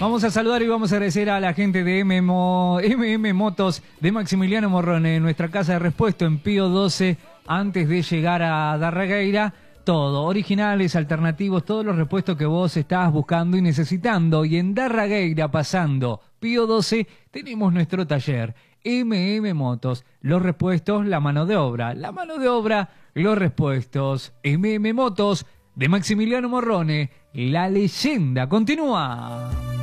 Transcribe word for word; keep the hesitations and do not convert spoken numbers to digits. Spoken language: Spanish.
Vamos a saludar y vamos a agradecer a la gente de M M Motos de Maximiliano Morrone, en nuestra casa de repuesto en Pío doce, antes de llegar a Darregueira. Todo, originales, alternativos, todos los repuestos que vos estás buscando y necesitando. Y en Darregueira, pasando Pío doce, tenemos nuestro taller M M Motos. Los repuestos, la mano de obra. La mano de obra, los repuestos. M M Motos de Maximiliano Morrone, la leyenda. Continúa.